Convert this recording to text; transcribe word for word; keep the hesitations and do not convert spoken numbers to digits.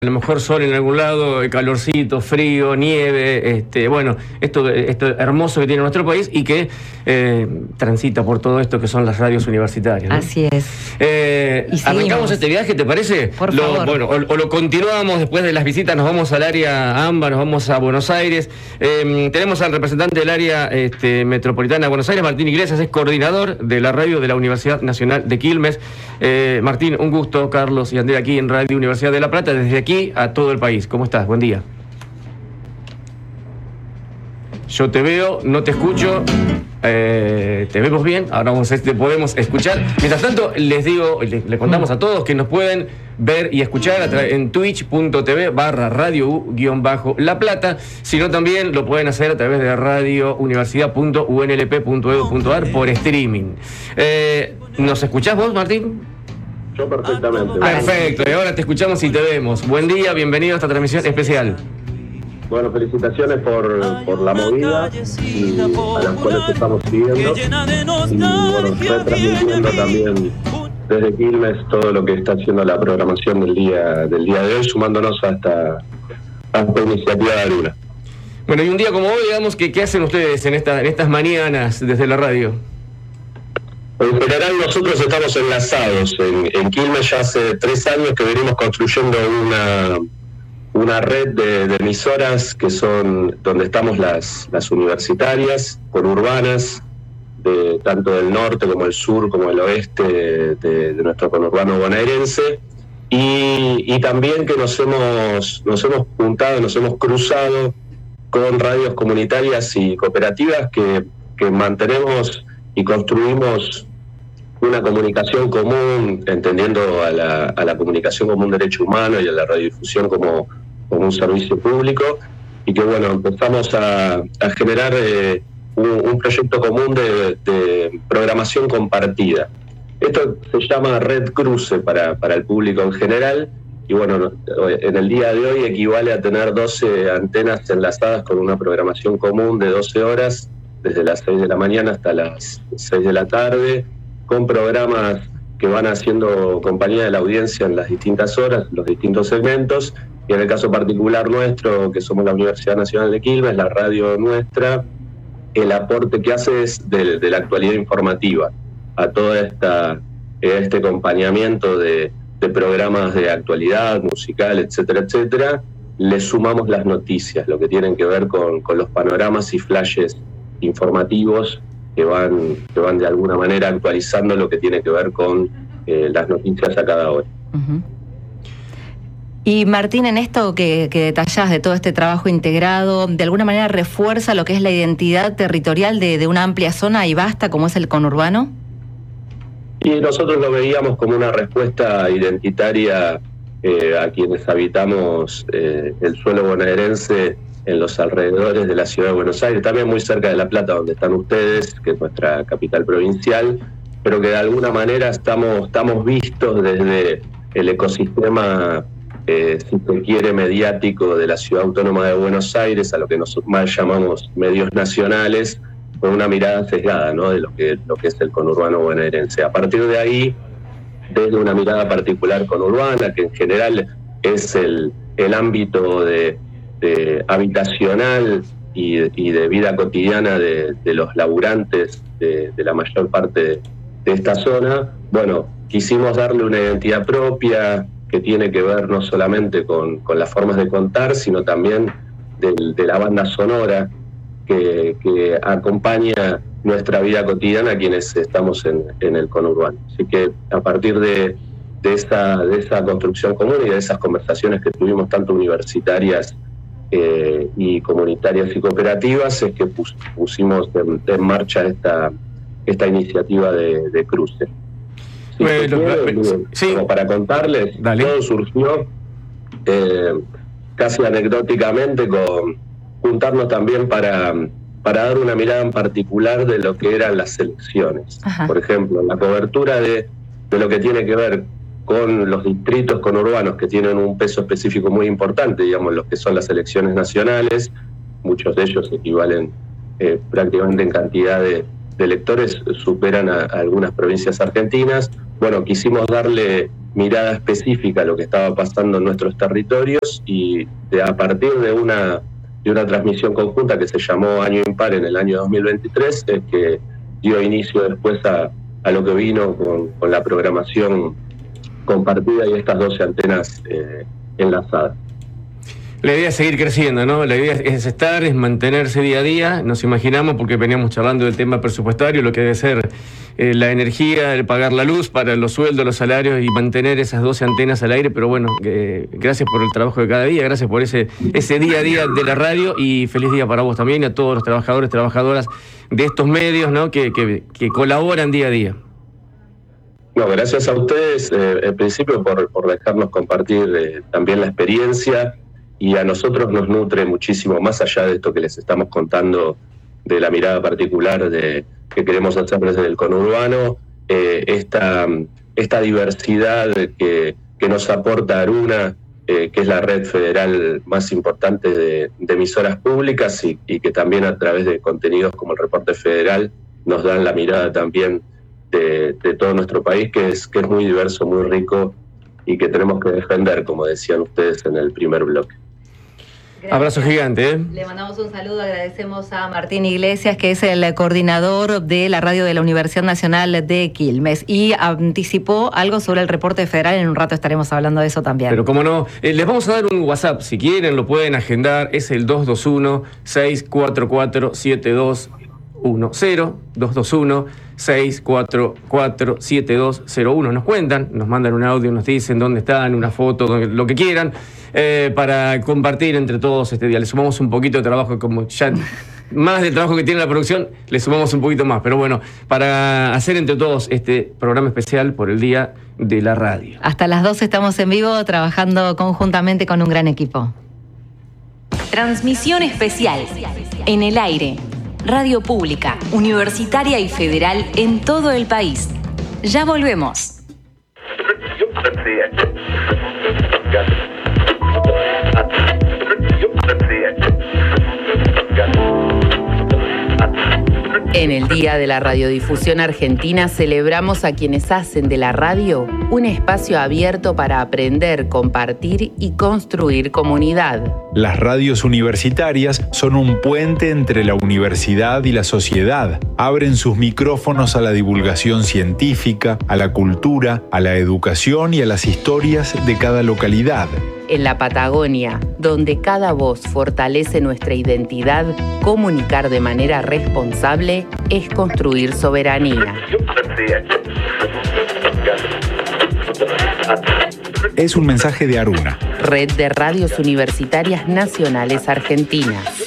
A lo mejor sol en algún lado, calorcito, frío, nieve, este, bueno, esto, esto hermoso que tiene nuestro país y que eh, transita por todo esto que son las radios universitarias, ¿no? Así es. Eh, ¿Arrancamos este viaje, te parece? Por lo, favor. Bueno, o, o lo continuamos después de las visitas, nos vamos al área AMBA, nos vamos a Buenos Aires. Eh, tenemos al representante del área este, metropolitana de Buenos Aires, Martín Iglesias, es coordinador de la radio de la Universidad Nacional de Quilmes. Eh, Martín, un gusto, Carlos y Andrea aquí en Radio Universidad de La Plata, desde aquí a todo el país. ¿Cómo estás? Buen día. Yo te veo, no te escucho. Eh, te vemos bien, ahora vamos a, te podemos escuchar. Mientras tanto, les digo, le, le contamos a todos que nos pueden ver y escuchar a tra- en twitch.tv barra radio u guión bajo La Plata, sino también lo pueden hacer a través de radio universidad punto u n l p punto e d u punto a r por streaming. Eh, ¿Nos escuchás vos, Martín? Yo perfectamente. Perfecto, y ahora te escuchamos y te vemos. Buen día, bienvenido a esta transmisión especial. Bueno, felicitaciones por, por la movida y a las cuales estamos siguiendo. Y bueno, retransmitiendo también desde Quilmes todo lo que está haciendo la programación del día del día de hoy, sumándonos hasta a esta iniciativa de Luna. Bueno, y un día como hoy, digamos, que ¿qué hacen ustedes en, esta, en estas mañanas desde la radio? En general nosotros estamos enlazados en, en Quilmes ya hace tres años que venimos construyendo una, una red de, de emisoras que son donde estamos las, las universitarias, conurbanas, de, tanto del norte como el sur como el oeste de, de nuestro conurbano bonaerense, y, y también que nos hemos, nos hemos juntado, nos hemos cruzado con radios comunitarias y cooperativas que, que mantenemos y construimos una comunicación común, entendiendo a la, a la comunicación como un derecho humano y a la radiodifusión como, como un servicio público, y que bueno, empezamos a, a generar eh, un, un proyecto común de, de programación compartida. Esto se llama Red Cruce para, para el público en general, y bueno, en el día de hoy equivale a tener doce antenas enlazadas con una programación común de doce horas, desde las seis de la mañana hasta las seis de la tarde, con programas que van haciendo compañía de la audiencia en las distintas horas, los distintos segmentos, y en el caso particular nuestro, que somos la Universidad Nacional de Quilmes, la radio nuestra, el aporte que hace es de, de la actualidad informativa, a todo esta, este acompañamiento de, de programas de actualidad, musical, etcétera, etcétera, le sumamos las noticias, lo que tienen que ver con, con los panoramas y flashes informativos que van, que van de alguna manera actualizando lo que tiene que ver con eh, las noticias a cada hora. Uh-huh. Y Martín, en esto que, que detallás de todo este trabajo integrado, ¿de alguna manera refuerza lo que es la identidad territorial de, de una amplia zona y vasta como es el conurbano? Y nosotros lo veíamos como una respuesta identitaria eh, a quienes habitamos eh, el suelo bonaerense en los alrededores de la ciudad de Buenos Aires, también muy cerca de La Plata, donde están ustedes, que es nuestra capital provincial, pero que de alguna manera estamos, estamos vistos desde el ecosistema, eh, si se quiere, mediático de la Ciudad Autónoma de Buenos Aires, a lo que nosotros más llamamos medios nacionales, con una mirada sesgada, ¿no?, de lo que, lo que es el conurbano bonaerense. A partir de ahí, desde una mirada particular conurbana, que en general es el, el ámbito de De habitacional y de, y de vida cotidiana de, de los laburantes de, de la mayor parte de, de esta zona, bueno, quisimos darle una identidad propia que tiene que ver no solamente con, con las formas de contar, sino también de, de la banda sonora que, que acompaña nuestra vida cotidiana a quienes estamos en, en el conurbano. Así que a partir de, de, esa, de esa construcción común y de esas conversaciones que tuvimos tanto universitarias Eh, y comunitarias y cooperativas, es que pus, pusimos en, en marcha esta esta iniciativa de, de cruce. Si bueno, quiere, bueno, sí. Como para contarles, Dale. Todo surgió eh, casi anecdóticamente con juntarnos también para, para dar una mirada en particular de lo que eran las elecciones. Ajá. Por ejemplo, la cobertura de, de lo que tiene que ver con los distritos conurbanos, que tienen un peso específico muy importante, digamos, los que son las elecciones nacionales, muchos de ellos equivalen eh, prácticamente en cantidad de, de electores, superan a, a algunas provincias argentinas. Bueno, quisimos darle mirada específica a lo que estaba pasando en nuestros territorios, y de, a partir de una, de una transmisión conjunta que se llamó Año Impar en el año dos mil veintitrés, es que dio inicio después a, a lo que vino con, con la programación compartida y estas doce antenas eh, enlazadas. La idea es seguir creciendo, ¿no? La idea es estar, es mantenerse día a día. Nos imaginamos, porque veníamos charlando del tema presupuestario, lo que debe ser eh, la energía, el pagar la luz para los sueldos, los salarios y mantener esas doce antenas al aire. Pero bueno, eh, gracias por el trabajo de cada día, gracias por ese, ese día a día de la radio, y feliz día para vos también y a todos los trabajadores, trabajadoras de estos medios, ¿no? que, que, que colaboran día a día. No, gracias a ustedes, eh, en principio, por, por dejarnos compartir eh, también la experiencia. Y a nosotros nos nutre muchísimo, más allá de esto que les estamos contando, de la mirada particular de, que queremos hacer desde el conurbano, eh, esta, esta diversidad que, que nos aporta Aruna, eh, que es la red federal más importante de, de emisoras públicas, y, y que también a través de contenidos como el Reporte Federal nos dan la mirada también de, de todo nuestro país, que es, que es muy diverso, muy rico, y que tenemos que defender, como decían ustedes en el primer bloque. Gracias. Abrazo gigante, ¿eh? Le mandamos un saludo, agradecemos a Martín Iglesias, que es el coordinador de la radio de la Universidad Nacional de Quilmes, y anticipó algo sobre el reporte federal. En un rato estaremos hablando de eso también. Pero cómo no, eh, les vamos a dar un WhatsApp, si quieren lo pueden agendar, es el dos dos uno, seis cuatro cuatro, siete dos uno cero, dos dos uno, seis cuatro cuatro, siete dos cero uno. Nos cuentan, nos mandan un audio, nos dicen dónde están, una foto, lo que quieran, eh, para compartir entre todos este día. Le sumamos un poquito de trabajo, como ya más de trabajo que tiene la producción, le sumamos un poquito más. Pero bueno, para hacer entre todos este programa especial por el Día de la Radio. Hasta las doce estamos en vivo, trabajando conjuntamente con un gran equipo. Transmisión especial. En el aire. Radio pública, universitaria y federal en todo el país. Ya volvemos. En el Día de la Radiodifusión Argentina celebramos a quienes hacen de la radio un espacio abierto para aprender, compartir y construir comunidad. Las radios universitarias son un puente entre la universidad y la sociedad. Abren sus micrófonos a la divulgación científica, a la cultura, a la educación y a las historias de cada localidad. En la Patagonia, donde cada voz fortalece nuestra identidad, comunicar de manera responsable es construir soberanía. Es un mensaje de Aruna, Red de Radios Universitarias Nacionales Argentinas.